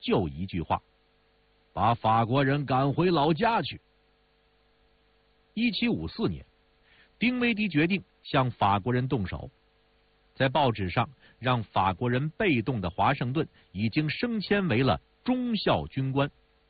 就一句话：把法国人赶回老家去。1754年，丁威迪决定向法国人动手，在报纸上让法国人被动的华盛顿已经升迁为了中校军官。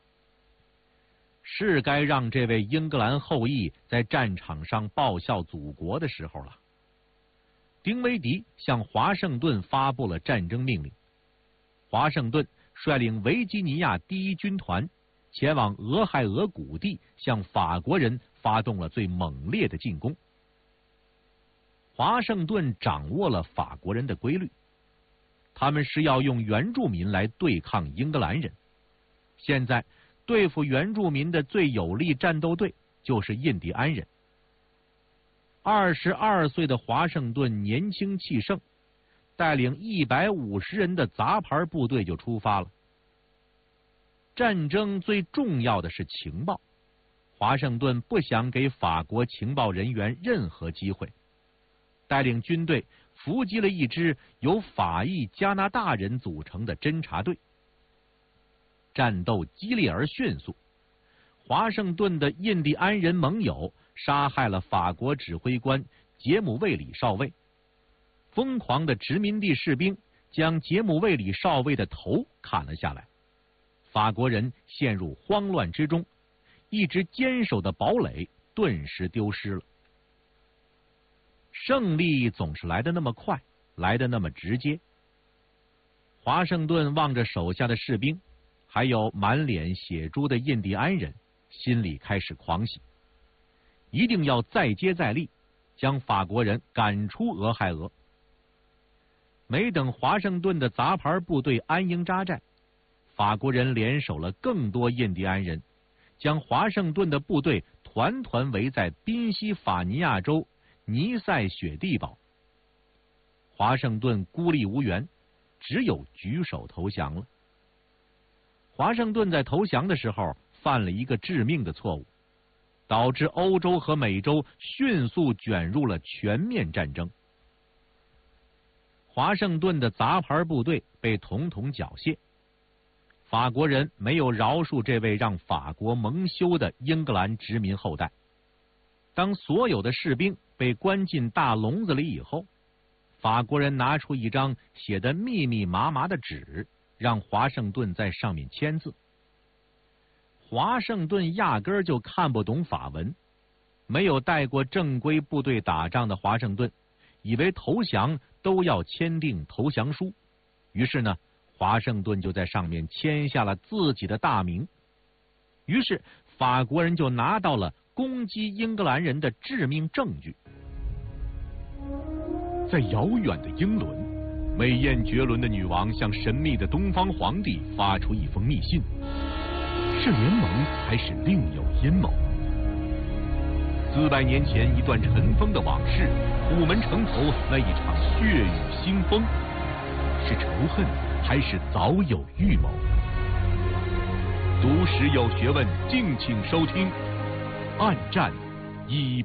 是该让这位英格兰后裔在战场上报效祖国的时候了。丁威迪向华盛顿发布了战争命令，华盛顿率领维吉尼亚第一军团前往俄亥俄谷地，向法国人发动了最猛烈的进攻。华盛顿掌握了法国人的规律，他们是要用原住民来对抗英格兰人。现在对付原住民的最有力战斗队就是印第安人。22岁的华盛顿年轻气盛，带领150人的杂牌部队就出发了。战争最重要的是情报，华盛顿不想给法国情报人员任何机会，带领军队伏击了一支由法裔加拿大人组成的侦察队。战斗激烈而迅速，华盛顿的印第安人盟友杀害了法国指挥官杰姆卫里少尉。疯狂的殖民地士兵将杰姆卫里少尉的头砍了下来，法国人陷入慌乱之中，一直坚守的堡垒顿时丢失了。胜利总是来得那么快，来得那么直接。华盛顿望着手下的士兵，还有满脸血珠的印第安人，心里开始狂喜，一定要再接再厉，将法国人赶出俄亥俄。没等华盛顿的杂牌部队安营扎寨，法国人联手了更多印第安人，将华盛顿的部队团团围在宾夕法尼亚州尼塞雪地堡。华盛顿孤立无援，只有举手投降了。华盛顿在投降的时候犯了一个致命的错误，导致欧洲和美洲迅速卷入了全面战争。华盛顿的杂牌部队被统统缴械，法国人没有饶恕这位让法国蒙羞的英格兰殖民后代。当所有的士兵被关进大笼子里以后，法国人拿出一张写得密密麻麻的纸，让华盛顿在上面签字。华盛顿压根儿就看不懂法文，没有带过正规部队打仗的华盛顿以为投降都要签订投降书，于是呢，华盛顿就在上面签下了自己的大名。于是法国人就拿到了攻击英格兰人的致命证据。在遥远的英伦，美艳绝伦的女王向神秘的东方皇帝发出一封密信，是联盟还是另有阴谋？400年前一段尘封的往事，虎门城头那一场血雨腥风，是仇恨还是早有预谋？读史有学问，敬请收听《暗战1》。